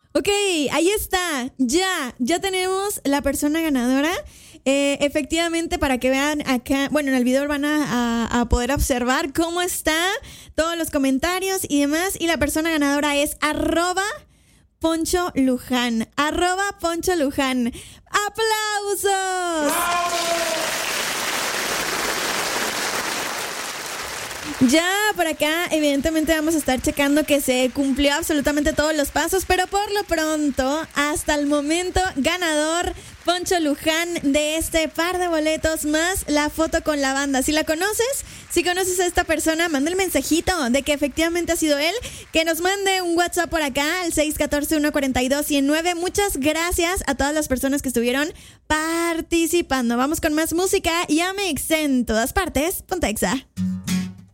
Ok, ahí está. Ya tenemos la persona ganadora. Efectivamente, para que vean acá, bueno, en el video van a poder observar cómo está, todos los comentarios y demás. Y la persona ganadora es @Poncho Luján. @Poncho Luján. ¡Aplausos! Ya por acá, evidentemente vamos a estar checando que se cumplió absolutamente todos los pasos, pero por lo pronto, hasta el momento, ganador Poncho Luján de este par de boletos más la foto con la banda. Si la conoces, si conoces a esta persona, manda el mensajito de que efectivamente ha sido él, que nos mande un WhatsApp por acá al 614-142-109. Muchas gracias a todas las personas que estuvieron participando. Vamos con más música y Amex en todas partes. Ponte Exa.